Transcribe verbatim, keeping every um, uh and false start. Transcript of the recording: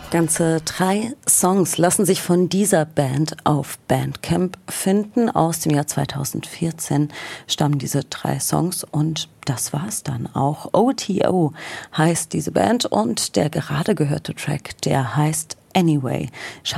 Ganze drei Songs lassen sich von dieser Band auf Bandcamp finden. Aus dem Jahr zweitausendvierzehn stammen diese drei Songs und das war's dann auch. O T O heißt diese Band und der gerade gehörte Track, der heißt Anyway. Schaut